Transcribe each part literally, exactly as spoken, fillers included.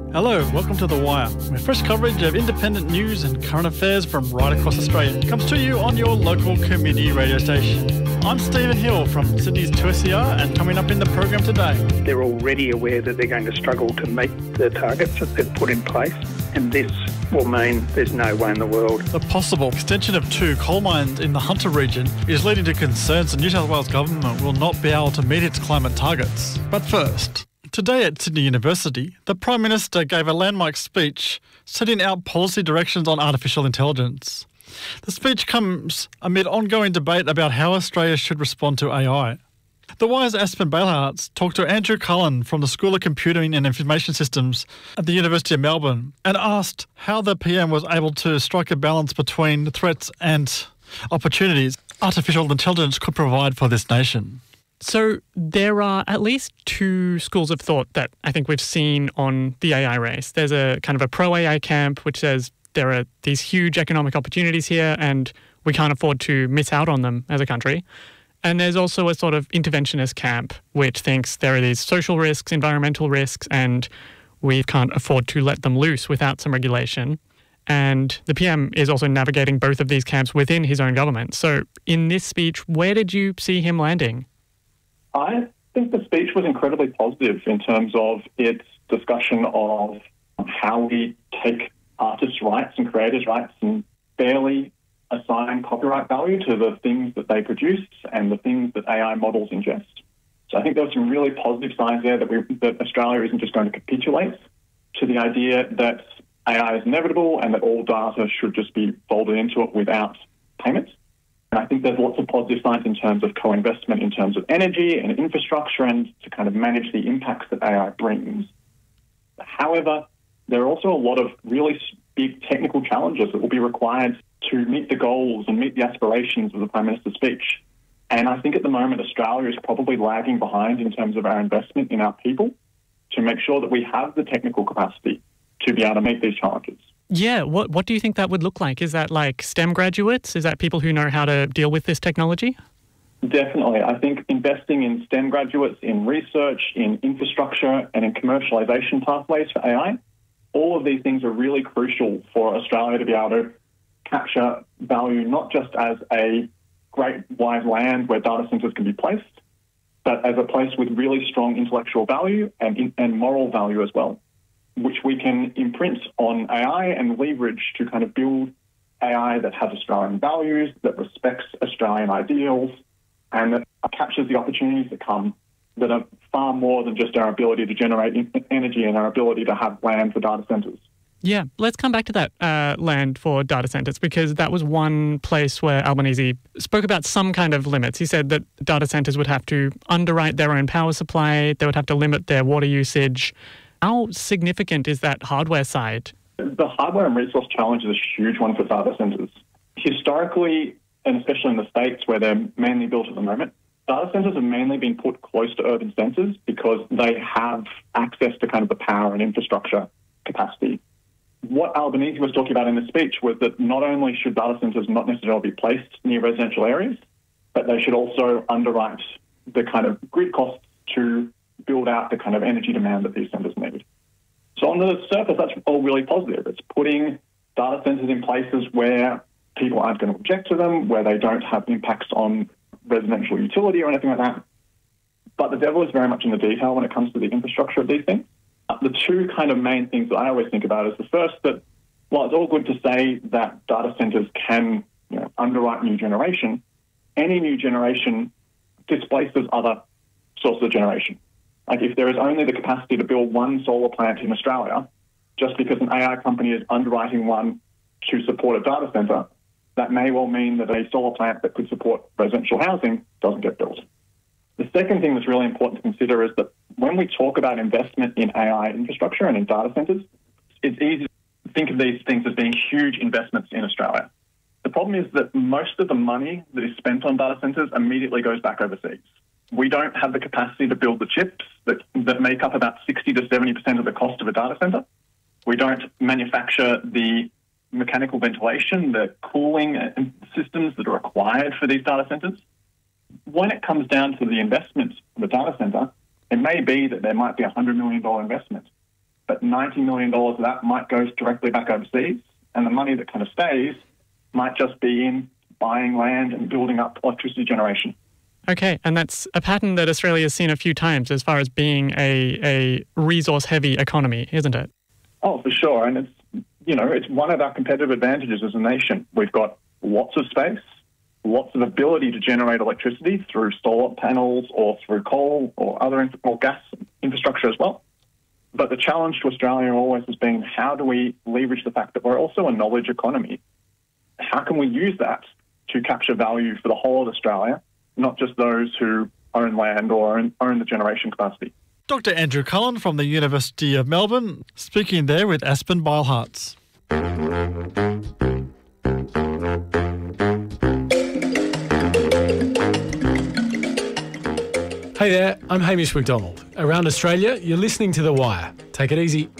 Hello, welcome to The Wire, where fresh coverage of independent news and current affairs from right across Australia comes to you on your local community radio station. I'm Stephen Hill from Sydney's two S E R, and coming up in the program today. They're already aware that they're going to struggle to meet the targets that they've put in place, and this will mean there's no way in the world. The possible extension of two coal mines in the Hunter region is leading to concerns the New South Wales government will not be able to meet its climate targets. But first, today at Sydney University, the Prime Minister gave a landmark speech setting out policy directions on artificial intelligence. The speech comes amid ongoing debate about how Australia should respond to A I. The Wire's Aspen Bailharts talked to Andrew Cullen from the School of Computing and Information Systems at the University of Melbourne and asked how the P M was able to strike a balance between the threats and opportunities artificial intelligence could provide for this nation. So there are at least two schools of thought that I think we've seen on the A I race. There's a kind of a pro-A I camp which says there are these huge economic opportunities here and we can't afford to miss out on them as a country. And there's also a sort of interventionist camp which thinks there are these social risks, environmental risks, and we can't afford to let them loose without some regulation. And the P M is also navigating both of these camps within his own government. So in this speech, where did you see him landing? I think the speech was incredibly positive in terms of its discussion of how we take artists' rights and creators' rights and fairly assign copyright value to the things that they produce and the things that A I models ingest. So I think there were some really positive signs there that, we, that Australia isn't just going to capitulate to the idea that A I is inevitable and that all data should just be folded into it without payment. And I think there's lots of positive signs in terms of co-investment, in terms of energy and infrastructure, and to kind of manage the impacts that A I brings. However, there are also a lot of really big technical challenges that will be required to meet the goals and meet the aspirations of the Prime Minister's speech. And I think at the moment, Australia is probably lagging behind in terms of our investment in our people to make sure that we have the technical capacity to be able to meet these challenges. Yeah, what what do you think that would look like? Is that like STEM graduates? Is that people who know how to deal with this technology? Definitely. I think investing in STEM graduates, in research, in infrastructure, and in commercialisation pathways for A I, all of these things are really crucial for Australia to be able to capture value not just as a great wide land where data centres can be placed, but as a place with really strong intellectual value and, and moral value as well, which we can imprint on A I and leverage to kind of build A I that has Australian values, that respects Australian ideals, and that captures the opportunities that come that are far more than just our ability to generate energy and our ability to have land for data centres. Yeah, let's come back to that uh, land for data centres, because that was one place where Albanese spoke about some kind of limits. He said that data centres would have to underwrite their own power supply, they would have to limit their water usage. How significant is that hardware side? The hardware and resource challenge is a huge one for data centres. Historically, and especially in the States where they're mainly built at the moment, data centres have mainly been put close to urban centres because they have access to kind of the power and infrastructure capacity. What Albanese was talking about in the speech was that not only should data centres not necessarily be placed near residential areas, but they should also underwrite the kind of grid costs to build out the kind of energy demand that these centres need. So on the surface, that's all really positive. It's putting data centres in places where people aren't going to object to them, where they don't have impacts on residential utility or anything like that. But the devil is very much in the detail when it comes to the infrastructure of these things. The two kind of main things that I always think about is the first, that while it's all good to say that data centres can, you know, underwrite new generation, any new generation displaces other sources of generation. Like if there is only the capacity to build one solar plant in Australia, just because an A I company is underwriting one to support a data centre, that may well mean that a solar plant that could support residential housing doesn't get built. The second thing that's really important to consider is that when we talk about investment in A I infrastructure and in data centres, it's easy to think of these things as being huge investments in Australia. The problem is that most of the money that is spent on data centres immediately goes back overseas. We don't have the capacity to build the chips that, that make up about sixty to seventy percent of the cost of a data centre. We don't manufacture the mechanical ventilation, the cooling systems that are required for these data centres. When it comes down to the investment of the data centre, it may be that there might be a one hundred million dollars investment. but ninety million dollars of that might go directly back overseas, and the money that kind of stays might just be in buying land and building up electricity generation. Okay, and that's a pattern that Australia has seen a few times as far as being a, a resource-heavy economy, isn't it? Oh, for sure. And it's, you know, it's one of our competitive advantages as a nation. We've got lots of space, lots of ability to generate electricity through solar panels or through coal or other inf- or gas infrastructure as well. But the challenge to Australia always has been, how do we leverage the fact that we're also a knowledge economy? How can we use that to capture value for the whole of Australia, not just those who own land or own, own the generation capacity? Doctor Andrew Cullen from the University of Melbourne, speaking there with Aspen Beilhartz. Hey there, I'm Hamish McDonald. Around Australia, you're listening to The Wire. Take it easy.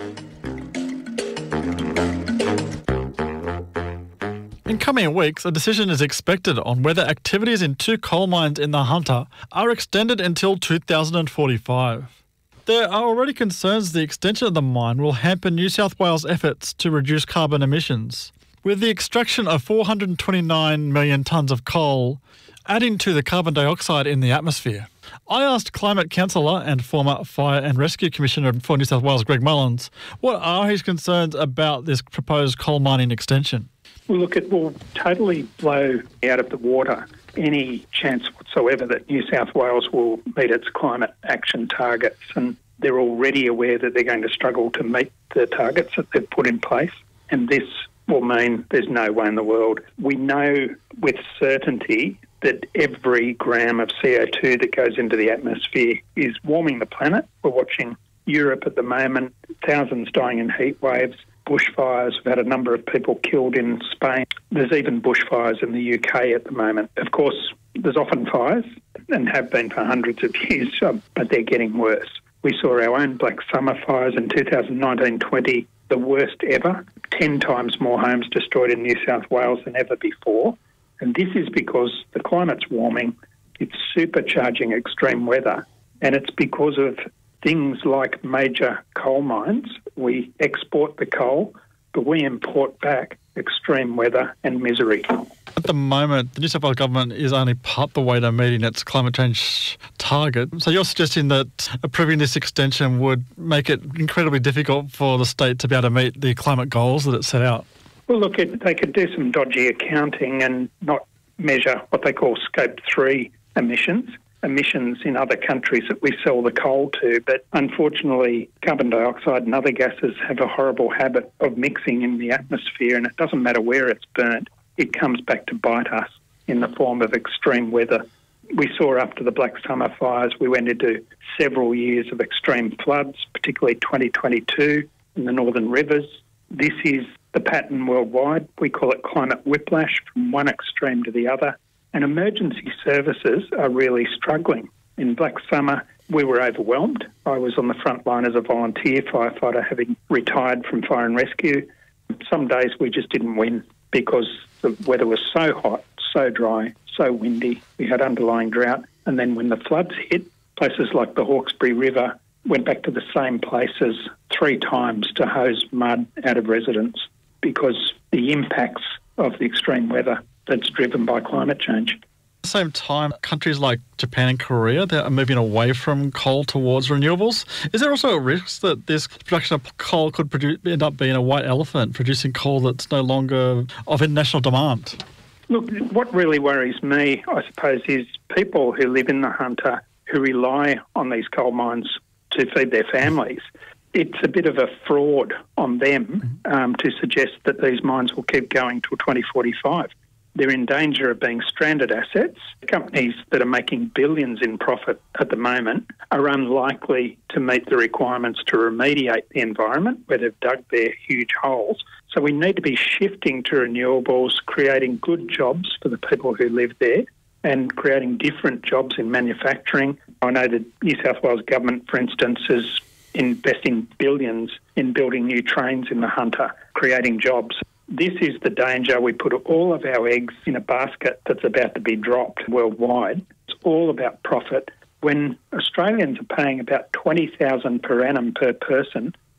In coming weeks, a decision is expected on whether activities in two coal mines in the Hunter are extended until two thousand forty-five. There are already concerns the extension of the mine will hamper New South Wales' efforts to reduce carbon emissions, with the extraction of four hundred twenty-nine million tonnes of coal adding to the carbon dioxide in the atmosphere. I asked Climate Counsellor and former Fire and Rescue Commissioner for New South Wales, Greg Mullins, what are his concerns about this proposed coal mining extension? Well, look, it will totally blow out of the water any chance whatsoever that New South Wales will meet its climate action targets. And they're already aware that they're going to struggle to meet the targets that they've put in place. And this will mean there's no way in the world. We know with certainty that every gram of C O two that goes into the atmosphere is warming the planet. We're watching Europe at the moment, thousands dying in heat waves, bushfires. We've had a number of people killed in Spain. There's even bushfires in the U K at the moment. Of course, there's often fires and have been for hundreds of years, but they're getting worse. We saw our own Black Summer fires in two thousand nineteen twenty, the worst ever, ten times more homes destroyed in New South Wales than ever before. And this is because the climate's warming, it's supercharging extreme weather, and it's because of things like major coal mines. We export the coal, but we import back extreme weather and misery. At the moment, the New South Wales government is only part the way to meeting its climate change target. So you're suggesting that approving this extension would make it incredibly difficult for the state to be able to meet the climate goals that it set out? Well, look, it, they could do some dodgy accounting and not measure what they call scope three emissions, emissions in other countries that we sell the coal to. But unfortunately, carbon dioxide and other gases have a horrible habit of mixing in the atmosphere, and it doesn't matter where it's burnt, it comes back to bite us in the form of extreme weather. We saw after the Black Summer fires, we went into several years of extreme floods, particularly twenty twenty-two in the northern rivers. This is the pattern worldwide. We call it climate whiplash from one extreme to the other. And emergency services are really struggling. In Black Summer, we were overwhelmed. I was on the front line as a volunteer firefighter, having retired from fire and rescue. Some days we just didn't win because the weather was so hot, so dry, so windy. We had underlying drought. And then when the floods hit, places like the Hawkesbury River went back to the same places three times to hose mud out of residents because the impacts of the extreme weather that's driven by climate change. At the same time, countries like Japan and Korea, they are moving away from coal towards renewables. Is there also a risk that this production of coal could produce, end up being a white elephant, producing coal that's no longer of international demand? Look, what really worries me, I suppose, is people who live in the Hunter who rely on these coal mines to feed their families. It's a bit of a fraud on them um, to suggest that these mines will keep going till twenty forty-five. They're in danger of being stranded assets. Companies that are making billions in profit at the moment are unlikely to meet the requirements to remediate the environment where they've dug their huge holes. So we need to be shifting to renewables, creating good jobs for the people who live there and creating different jobs in manufacturing. I know the New South Wales government, for instance, is investing billions in building new trains in the Hunter, creating jobs. This is the danger. We put all of our eggs in a basket that's about to be dropped worldwide. It's all about profit. When Australians are paying about twenty thousand dollars per annum per person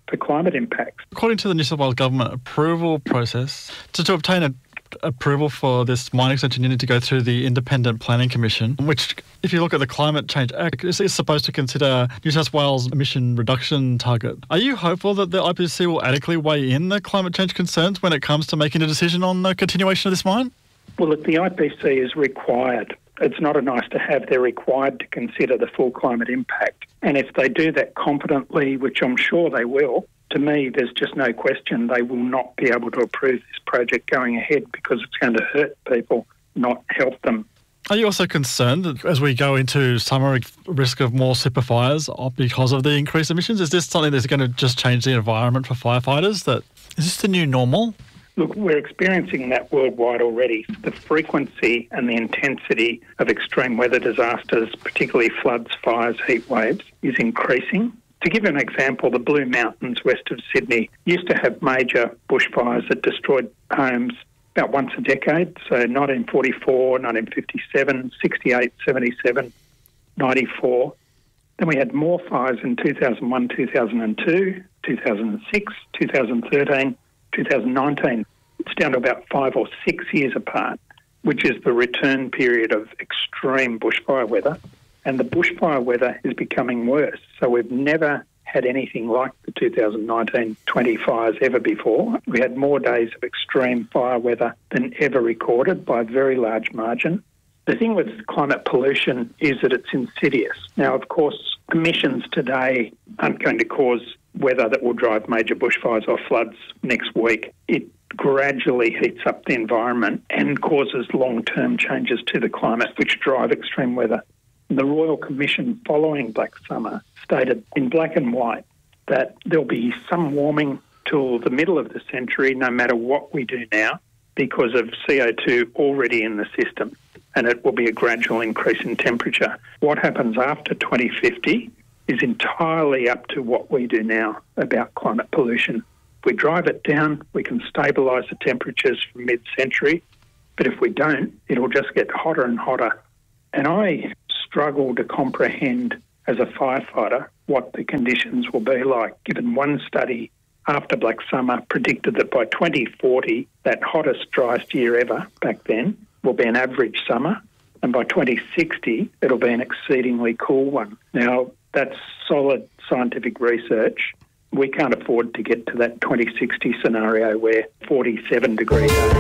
for climate impacts. According to the New South Wales Government approval process, to, to obtain a approval for this mine extension, you need to go through the Independent Planning Commission, which, if you look at the Climate Change Act, is, is supposed to consider New South Wales emission reduction target. Are you hopeful that the I P C C will adequately weigh in the climate change concerns when it comes to making a decision on the continuation of this mine? Well, look, the I P C C is required. It's not a nice to have. They're required to consider the full climate impact. And if they do that competently, which I'm sure they will, to me, there's just no question they will not be able to approve this project going ahead because it's going to hurt people, not help them. Are you also concerned that as we go into summer, risk of more super fires because of the increased emissions? Is this something that's going to just change the environment for firefighters? That is this the new normal? Look, we're experiencing that worldwide already. The frequency and the intensity of extreme weather disasters, particularly floods, fires, heat waves, is increasing. To give you an example, the Blue Mountains west of Sydney used to have major bushfires that destroyed homes about once a decade. So nineteen forty-four, nineteen fifty-seven, sixty-eight, seventy-seven, ninety-four. Then we had more fires in two thousand one, two thousand two, two thousand six, two thousand thirteen, two thousand nineteen. It's down to about five or six years apart, which is the return period of extreme bushfire weather. And the bushfire weather is becoming worse. So we've never had anything like the two thousand nineteen twenty fires ever before. We had more days of extreme fire weather than ever recorded by a very large margin. The thing with climate pollution is that it's insidious. Now, of course, emissions today aren't going to cause weather that will drive major bushfires or floods next week. It gradually heats up the environment and causes long-term changes to the climate, which drive extreme weather. The Royal Commission following Black Summer stated in black and white that there'll be some warming till the middle of the century, no matter what we do now, because of C O two already in the system, and it will be a gradual increase in temperature. What happens after twenty fifty is entirely up to what we do now about climate pollution. If we drive it down, we can stabilise the temperatures from mid-century, but if we don't, it'll just get hotter and hotter. And I struggle to comprehend as a firefighter what the conditions will be like, given one study after Black Summer predicted that by twenty forty, that hottest, driest year ever back then will be an average summer, and by twenty sixty, it'll be an exceedingly cool one. Now, that's solid scientific research. We can't afford to get to that twenty sixty scenario where forty-seven degree days is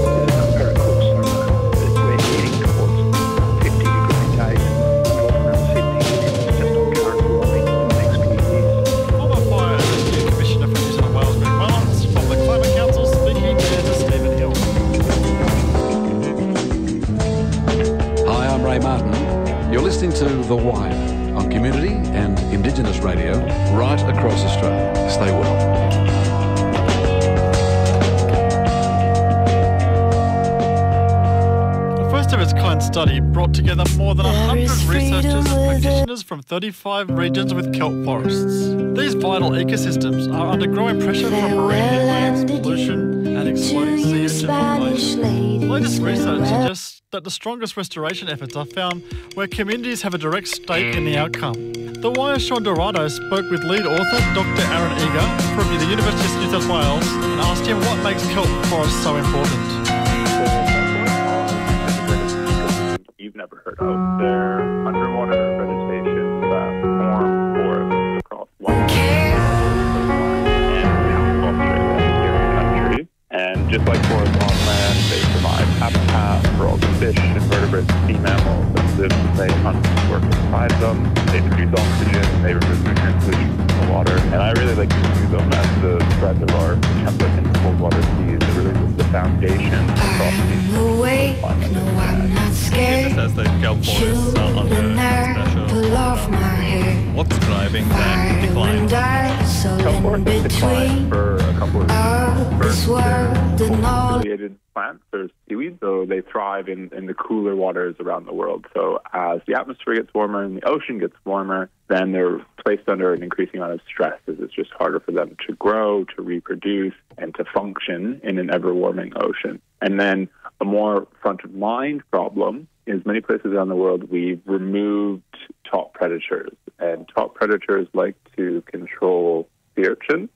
a very cool summer. We're heading towards fifty degree days in Melbourne and Sydney, just on current warming in the next few years. Former Fire Rescue Commissioner for New South Wales, Greg Mullins, from the Climate Council, speaking to Stephen Hill. Hi, I'm Ray Martin. You're listening to The Wire on Community and Indigenous Radio right across Australia. Stay well. The first of its kind study brought together more than one hundred researchers and practitioners from thirty-five regions with kelp forests. These vital ecosystems are under growing pressure from marine headlands, pollution and exploding sea urchin populations. Latest research suggests that the strongest restoration efforts are found where communities have a direct stake in the outcome. The Wire's Sean Dorado spoke with lead author Doctor Aaron Eager from the University of New South Wales and asked him what makes kelp forests so important. You've never heard of. They're underwater vegetation that form forests across one and country. And just like forests on land, they provide habitat for all the fish, invertebrates, sea mammals that live and they hunt and work inside them. They produce oxygen, they remove nutrient pollution from the water. And I really like to use them as the threads of our temperate and cold water seas. They're really the foundation across these awake, no, I'm not scared. It says that kelp forests are under special. Pull off my hair. What's driving that decline? Kelp forests decline for a couple of reasons. Affiliated plants or seaweed, so they thrive in, in the cooler waters around the world. So as the atmosphere gets warmer and the ocean gets warmer, then they're placed under an increasing amount of stress as it's just harder for them to grow, to reproduce, and to function in an ever-warming ocean. And then a more front-of-mind problem is many places around the world we've removed top predators, and top predators like to control sea urchin.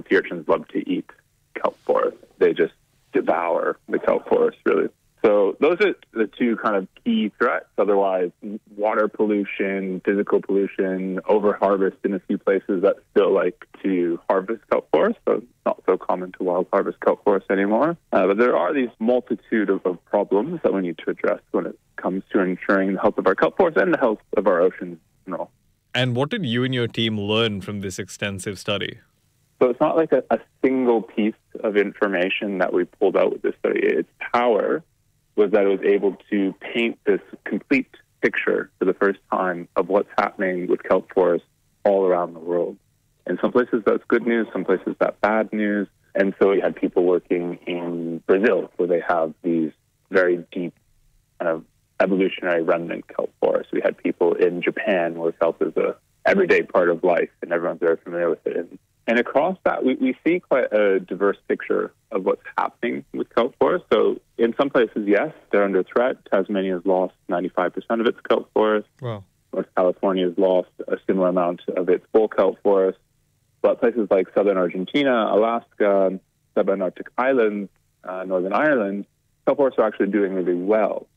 sea urchins love to eat kelp forests. They just devour the kelp forest, really. So those are the two kind of key threats. Otherwise, water pollution, physical pollution, over-harvest in a few places that still like to harvest kelp forests, so it's not so common to wild harvest kelp forests anymore. Uh, but there are these multitude of, of problems that we need to address when it comes to ensuring the health of our kelp forests and the health of our oceans in general. And what did you and your team learn from this extensive study? So it's not like a, a single piece of information that we pulled out with this study. Its power was that it was able to paint this complete picture for the first time of what's happening with kelp forests all around the world. In some places that's good news, some places that's bad news. And so we had people working in Brazil where they have these very deep kind of evolutionary remnant kelp forests. We had people in Japan where kelp is a everyday part of life and everyone's very familiar with it. And, and across that, we, we see quite a diverse picture of what's happening with kelp forests. So in some places, yes, they're under threat. Tasmania has lost ninety-five percent of its kelp forest. Wow. North California has lost a similar amount of its full kelp forest. But places like southern Argentina, Alaska, subantarctic islands, uh, Northern Ireland, kelp forests are actually doing really well.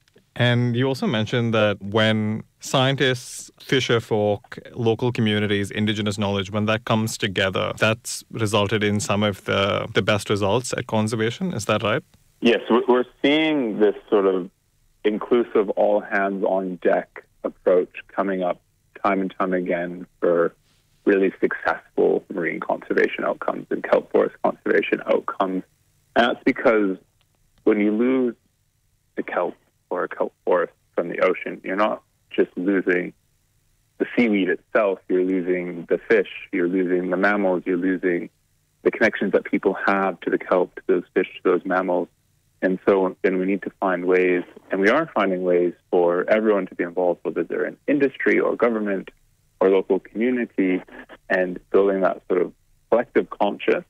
And you also mentioned that when scientists, fisherfolk, local communities, indigenous knowledge, when that comes together, that's resulted in some of the, the best results at conservation. Is that right? Yes, we're seeing this sort of inclusive all-hands-on-deck approach coming up time and time again for really successful marine conservation outcomes and kelp forest conservation outcomes. And that's because when you lose the kelp or a kelp forest from the ocean, you're not just losing the seaweed itself, you're losing the fish, you're losing the mammals, you're losing the connections that people have to the kelp, to those fish, to those mammals. And so then we need to find ways, and we are finding ways for everyone to be involved, whether they're in industry or government or local community, and building that sort of collective conscious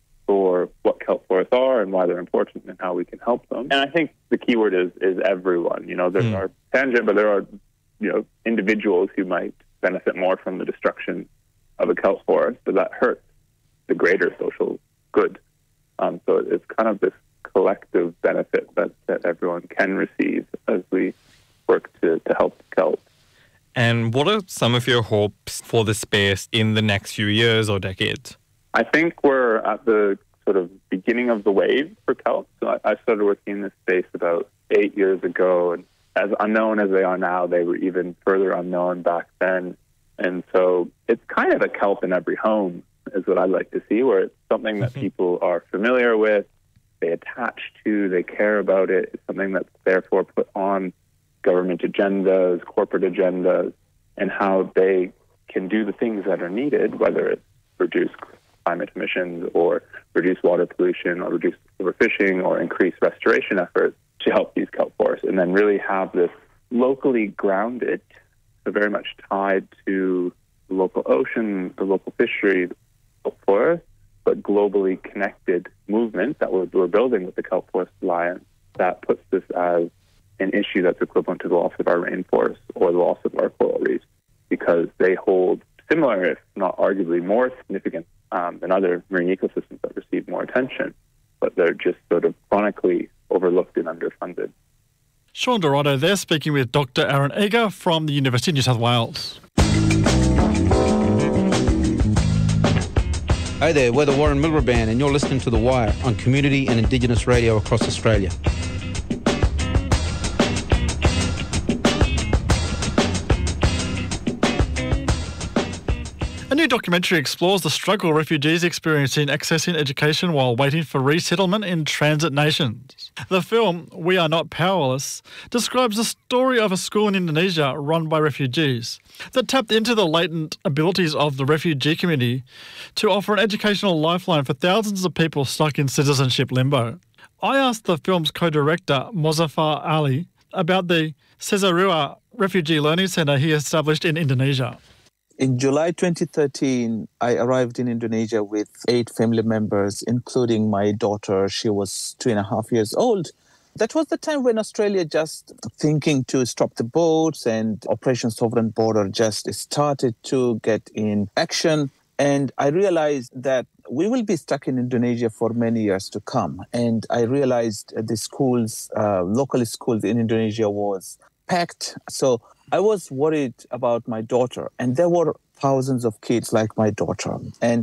for what kelp forests are and why they're important and how we can help them. And I think the key word is is everyone. You know, there mm. are tangent, but there are, you know, individuals who might benefit more from the destruction of a kelp forest, but that hurts the greater social good. Um, so it's kind of this collective benefit that, that everyone can receive as we work to, to help kelp. And what are some of your hopes for the space in the next few years or decades? I think we're at the sort of beginning of the wave for kelp. So I, I started working in this space about eight years ago, and as unknown as they are now, they were even further unknown back then. And so it's kind of a kelp in every home is what I'd like to see, where it's something that people are familiar with, they attach to, they care about it. It's something that's therefore put on government agendas, corporate agendas, and how they can do the things that are needed, whether it's reduce climate emissions or reduce water pollution or reduce overfishing or increase restoration efforts to help these kelp forests, and then really have this locally grounded, so very much tied to the local ocean, the local fishery, the kelp forest, but globally connected movement that we're, we're building with the Kelp Forest Alliance that puts this as an issue that's equivalent to the loss of our rainforests or the loss of our coral reefs, because they hold similar, if not arguably more significant um, than other marine ecosystems that receive more attention, but they're just sort of chronically overlooked and underfunded. Sean Dorado there, speaking with Doctor Aaron Eager from the University of New South Wales. Hey there, we're the Warren Mildura Band and you're listening to The Wire on community and Indigenous radio across Australia. A new documentary explores the struggle refugees experience in accessing education while waiting for resettlement in transit nations. The film, We Are Not Powerless, describes the story of a school in Indonesia run by refugees that tapped into the latent abilities of the refugee community to offer an educational lifeline for thousands of people stuck in citizenship limbo. I asked the film's co-director, Mozaffar Ali, about the Cisarua Refugee Learning Centre he established in Indonesia. In July twenty thirteen, I arrived in Indonesia with eight family members, including my daughter. She was two and a half years old. That was the time when Australia just thinking to stop the boats and Operation Sovereign Border just started to get in action. And I realized that we will be stuck in Indonesia for many years to come. And I realized the schools, uh, local schools in Indonesia was packed. So I was worried about my daughter. And there were thousands of kids like my daughter. And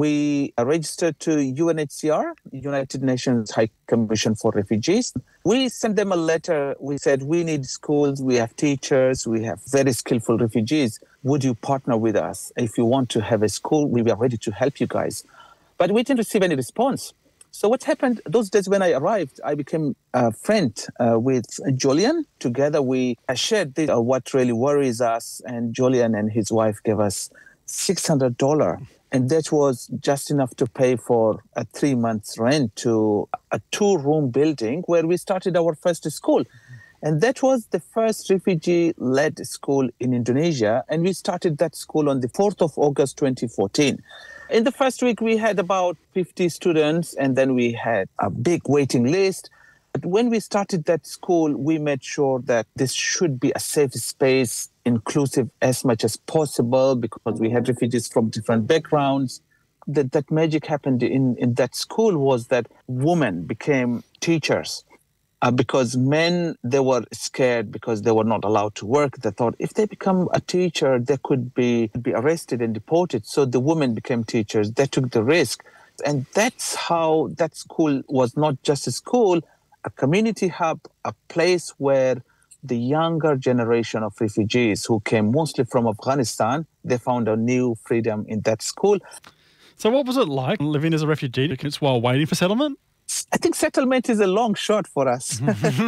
we registered to U N H C R, United Nations High Commission for Refugees. We sent them a letter. We said, we need schools, we have teachers, we have very skillful refugees. Would you partner with us? If you want to have a school, we are ready to help you guys. But we didn't receive any response. So what happened, those days when I arrived, I became a friend uh, with Julian. Together we shared this, uh, what really worries us, and Julian and his wife gave us six hundred dollars. And that was just enough to pay for a three months rent to a two-room building where we started our first school. And that was the first refugee-led school in Indonesia. And we started that school on the fourth of August, twenty fourteen. In the first week, we had about fifty students, and then we had a big waiting list. But when we started that school, we made sure that this should be a safe space, inclusive as much as possible, because we had refugees from different backgrounds. That, that magic happened in, in that school was that women became teachers. Uh, because men, they were scared because they were not allowed to work. They thought if they become a teacher, they could be, be arrested and deported. So the women became teachers. They took the risk. And that's how that school was not just a school, a community hub, a place where the younger generation of refugees who came mostly from Afghanistan, they found a new freedom in that school. So what was it like living as a refugee while waiting for settlement? I think settlement is a long shot for us.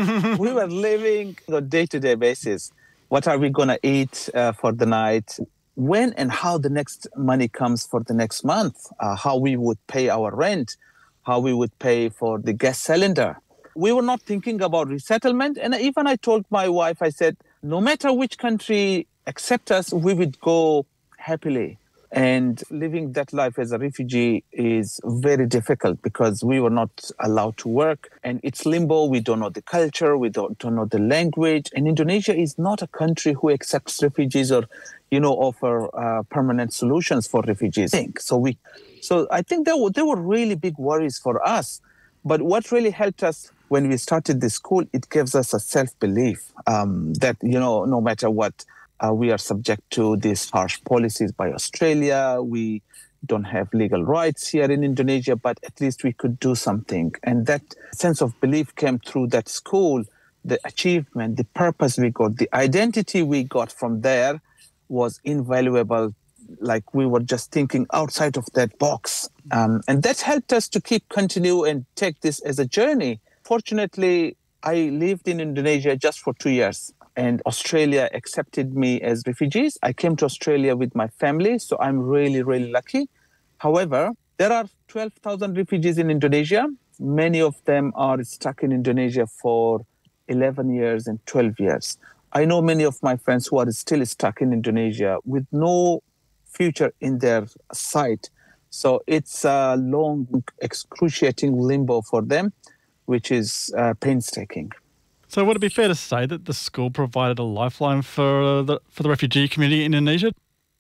We were living on a day-to-day basis. What are we going to eat uh, for the night? When and how the next money comes for the next month? Uh, how we would pay our rent? How we would pay for the gas cylinder? We were not thinking about resettlement. And even I told my wife, I said, no matter which country accepts us, we would go happily. And living that life as a refugee is very difficult because we were not allowed to work. And it's limbo. We don't know the culture. We don't, don't know the language. And Indonesia is not a country who accepts refugees or, you know, offer uh, permanent solutions for refugees. So we, so I think there were, there were really big worries for us. But what really helped us when we started the school, it gives us a self-belief um, that, you know, no matter what, Uh, we are subject to these harsh policies by Australia. We don't have legal rights here in Indonesia, but at least we could do something. And that sense of belief came through that school. The achievement, the purpose we got, the identity we got from there was invaluable. Like we were just thinking outside of that box. Um, and that helped us to keep continue and take this as a journey. Fortunately, I lived in Indonesia just for two years. And Australia accepted me as refugees. I came to Australia with my family, so I'm really, really lucky. However, there are twelve thousand refugees in Indonesia. Many of them are stuck in Indonesia for eleven years and twelve years. I know many of my friends who are still stuck in Indonesia with no future in their sight. So it's a long, excruciating limbo for them, which is uh, painstaking. So would it be fair to say that the school provided a lifeline for the for the refugee community in Indonesia?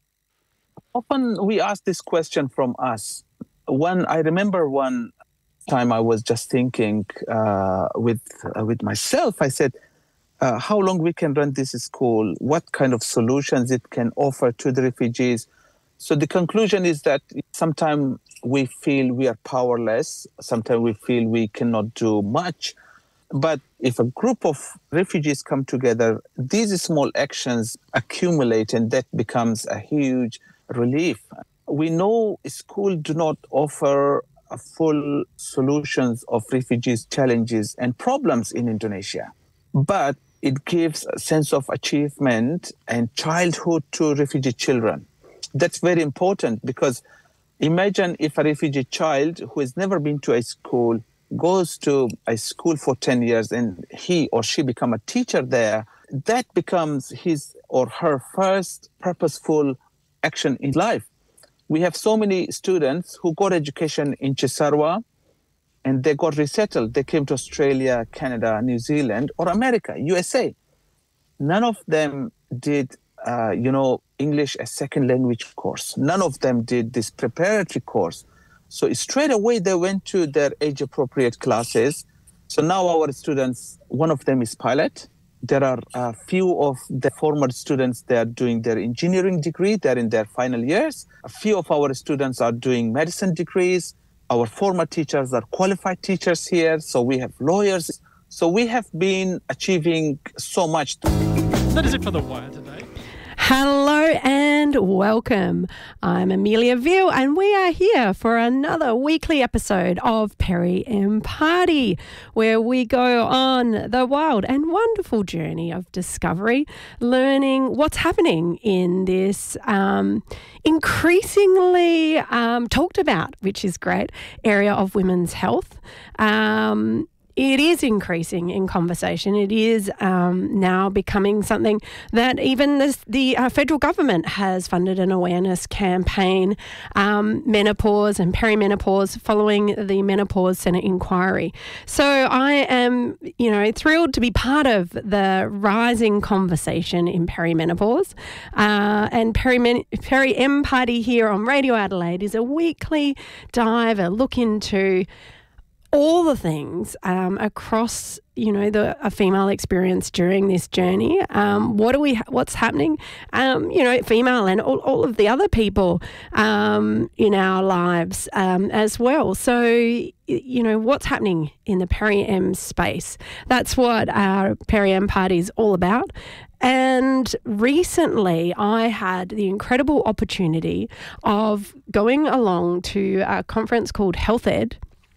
Often we ask this question from us. One, I remember one time I was just thinking uh, with uh, with myself. I said, uh, how long we can run this school? What kind of solutions it can offer to the refugees? So the conclusion is that sometimes we feel we are powerless. Sometimes we feel we cannot do much. But if a group of refugees come together, these small actions accumulate and that becomes a huge relief. We know schools do not offer a full solutions of refugees' challenges and problems in Indonesia, but it gives a sense of achievement and childhood to refugee children. That's very important because imagine if a refugee child who has never been to a school goes to a school for ten years and he or she become a teacher there, that becomes his or her first purposeful action in life. We have so many students who got education in Cisarua and they got resettled. They came to Australia, Canada, New Zealand, or America, U S A. None of them did, uh, you know, English as second language course. None of them did this preparatory course. So straight away, they went to their age-appropriate classes. So now our students, one of them is pilot. There are a few of the former students, they are doing their engineering degree. They're in their final years. A few of our students are doing medicine degrees. Our former teachers are qualified teachers here. So we have lawyers. So we have been achieving so much. That is it for The Wire today. Hello and welcome. I'm Amelia Veal and we are here for another weekly episode of Perry M Party, where we go on the wild and wonderful journey of discovery, learning what's happening in this um, increasingly um, talked about, which is great, area of women's health. Um, It is increasing in conversation. It is um, now becoming something that even this, the uh, federal government has funded an awareness campaign, um, menopause and perimenopause, following the Menopause Senate inquiry. So I am, you know, thrilled to be part of the rising conversation in perimenopause. Uh, and Peri, Perry M Party here on Radio Adelaide is a weekly dive, a look into all the things um, across, you know, the a female experience during this journey. Um, what are we? What's happening? Um, you know, female and all, all of the other people um, in our lives um, as well. So, you know, what's happening in the Perry M space? That's what our Perry M Party is all about. And recently I had the incredible opportunity of going along to a conference called Health Ed,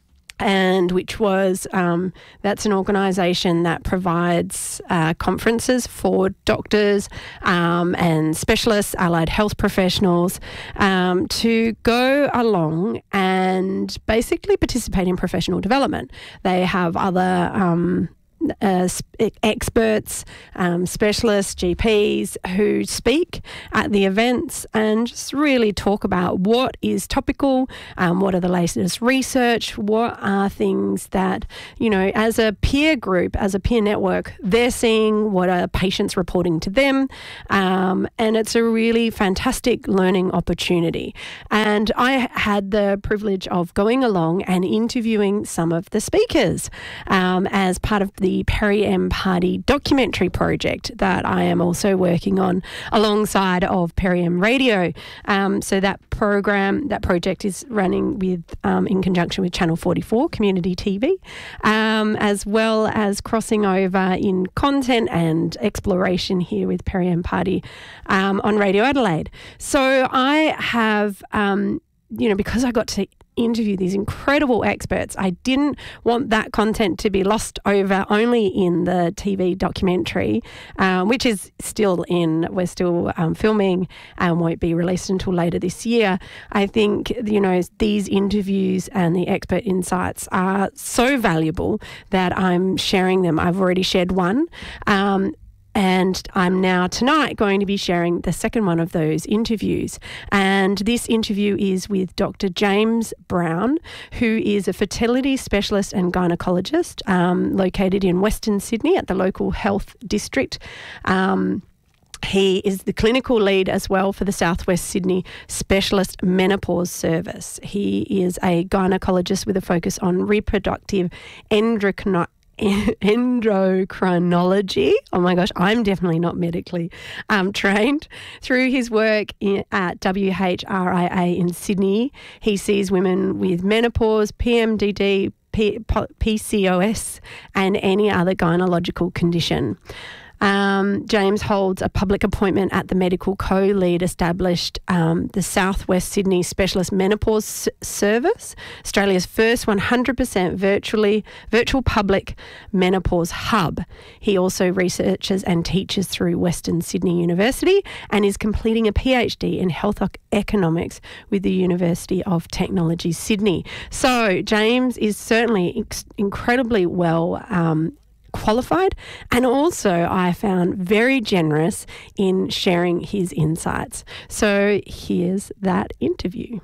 and which was, um, that's an organisation that provides uh, conferences for doctors um, and specialists, allied health professionals, um, to go along and basically participate in professional development. They have other um, Uh, experts, um, specialists, G Ps who speak at the events and just really talk about what is topical, um, what are the latest research, what are things that, you know, as a peer group, as a peer network, they're seeing, what are patients reporting to them, um, and it's a really fantastic learning opportunity. And I had the privilege of going along and interviewing some of the speakers um, as part of the Perry M Party documentary project that I am also working on alongside of Perry M Radio. Um, so that program, that project is running with um, in conjunction with Channel forty-four Community T V, um, as well as crossing over in content and exploration here with Perry M Party um, on Radio Adelaide. So I have, um, you know, because I got to interview these incredible experts, I didn't want that content to be lost over only in the T V documentary, um, which is still in, we're still um, filming and won't be released until later this year. I think, you know, these interviews and the expert insights are so valuable that I'm sharing them. I've already shared one. Um, And I'm now tonight going to be sharing the second one of those interviews. And this interview is with Doctor James Brown, who is a fertility specialist and gynaecologist um, located in Western Sydney at the local health district. Um, He is the clinical lead as well for the Southwest Sydney Specialist Menopause Service. He is a gynaecologist with a focus on reproductive endocrinology. endocrinology. Oh my gosh, I'm definitely not medically um, trained. Through his work in, at W H R I A in Sydney, he sees women with menopause, P M D D, P- P C O S and any other gynecological condition. Um, James holds a public appointment at the medical co-lead established um, the Southwest Sydney Specialist Menopause S- Service, Australia's first one hundred percent virtually virtual public menopause hub. He also researches and teaches through Western Sydney University and is completing a PhD in health economics with the University of Technology, Sydney. So James is certainly ex- incredibly well um, qualified, and also I found very generous in sharing his insights. So here's that interview.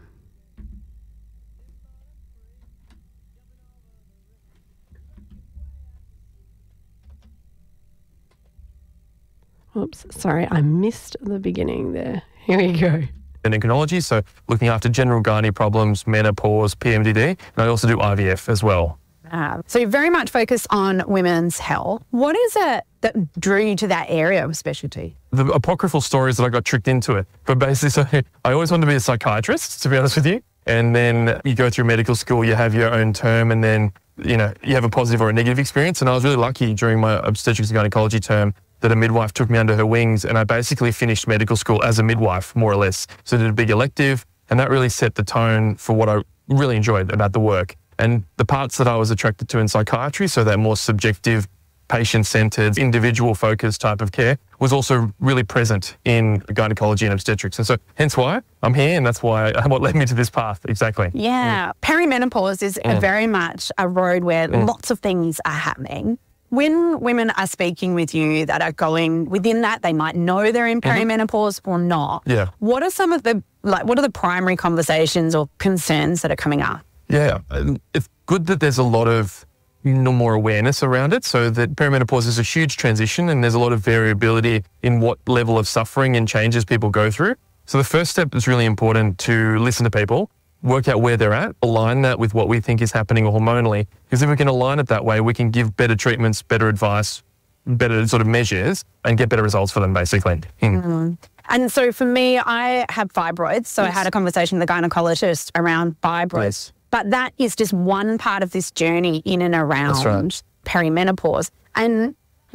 Oops, sorry, I missed the beginning there. Here we go. endocrinology, so looking after general gynae problems, menopause, P M D D, and I also do I V F as well. Uh, so you're very much focused on women's health. What is it that drew you to that area of specialty? The apocryphal story is that I got tricked into it. But basically, so I always wanted to be a psychiatrist, to be honest with you. And then you go through medical school, you have your own term, and then, you know, you have a positive or a negative experience. And I was really lucky during my obstetrics and gynecology term that a midwife took me under her wings, and I basically finished medical school as a midwife, more or less. So I did a big elective, and that really set the tone for what I really enjoyed about the work. And the parts that I was attracted to in psychiatry, so that more subjective, patient-centred, individual-focused type of care, was also really present in gynecology and obstetrics. And so hence why I'm here, and that's why what led me to this path, exactly. Yeah. Mm. Perimenopause is mm. very much a road where mm. lots of things are happening. When women are speaking with you that are going within that, they might know they're in perimenopause mm-hmm. or not. Yeah. What are some of the, like, what are the primary conversations or concerns that are coming up? Yeah, it's good that there's a lot of more awareness around it, so that perimenopause is a huge transition and there's a lot of variability in what level of suffering and changes people go through. So the first step is really important, to listen to people, work out where they're at, align that with what we think is happening hormonally, because if we can align it that way, we can give better treatments, better advice, better sort of measures, and get better results for them, basically. Mm. Mm. And so for me, I have fibroids, so yes. I had a conversation with a gynecologist around fibroids. Yes. But that is just one part of this journey in and around right. perimenopause. And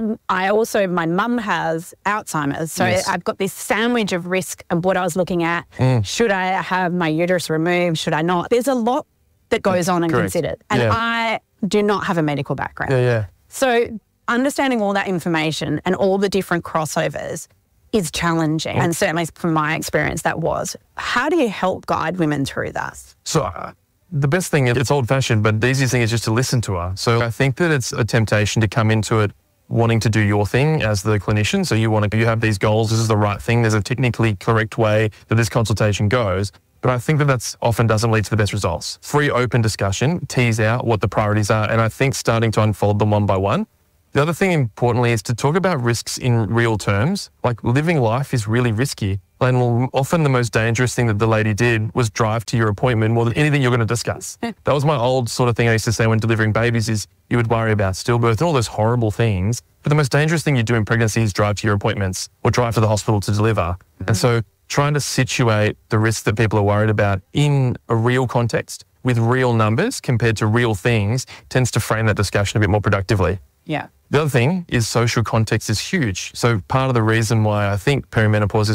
I also, my mum has Alzheimer's, so yes. I've got this sandwich of risk of what I was looking at. Mm. Should I have my uterus removed? Should I not? There's a lot that goes on and Correct. considered. And yeah. I do not have a medical background. Yeah, yeah. So understanding all that information and all the different crossovers is challenging. Mm. And certainly from my experience, that was. How do you help guide women through that? So uh, the best thing, it's old-fashioned, but the easiest thing is just to listen to her. So I think that it's a temptation to come into it wanting to do your thing as the clinician. So you want to, you have these goals, this is the right thing, there's a technically correct way that this consultation goes. But I think that that's often doesn't lead to the best results. Free, open discussion, tease out what the priorities are, and I think starting to unfold them one by one. The other thing, importantly, is to talk about risks in real terms. Like, living life is really risky. And often the most dangerous thing that the lady did was drive to your appointment more than anything you're going to discuss. That was my old sort of thing I used to say when delivering babies, is you would worry about stillbirth and all those horrible things. But the most dangerous thing you do in pregnancy is drive to your appointments or drive to the hospital to deliver. Mm-hmm. And so trying to situate the risks that people are worried about in a real context with real numbers compared to real things tends to frame that discussion a bit more productively. Yeah. The other thing is social context is huge. So part of the reason why I think perimenopause is